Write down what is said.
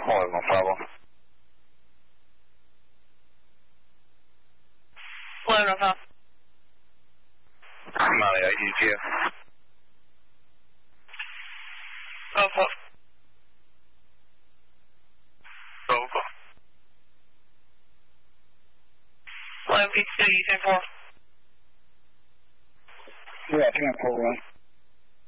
William Bravo. William Bravo. Molly, IDGF. Bravo. Bravo. William P2, you 10-4. Yeah, 10-4, 1.